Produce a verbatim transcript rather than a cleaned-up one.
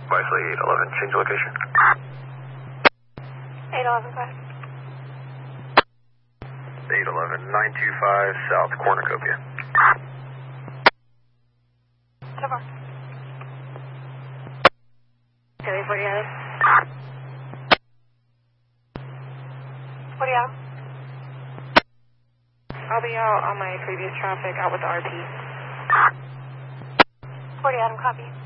Wisely eight eleven, change location. eight eleven, go ahead. eight eleven, nine two five South Cornucopia. So far. Kelly, forty Adam. forty Adam. I'll be out on my previous traffic, out with the R P. forty Adam, copy.